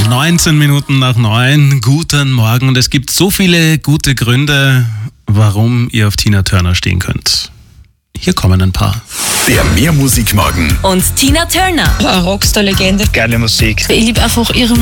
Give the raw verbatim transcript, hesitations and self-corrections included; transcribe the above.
neunzehn Minuten nach neun. Guten Morgen. Und es gibt so viele gute Gründe, warum ihr auf Tina Turner stehen könnt. Hier kommen ein paar. Der Mehrmusikmorgen. Und Tina Turner. Eine Rockstar-Legende. Geile Musik. Ich liebe einfach ihre